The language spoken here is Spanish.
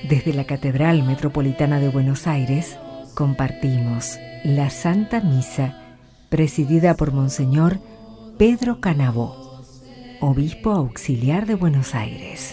Desde la Catedral Metropolitana de Buenos Aires, compartimos la Santa Misa, presidida por Monseñor Pedro Canavò, Obispo Auxiliar de Buenos Aires.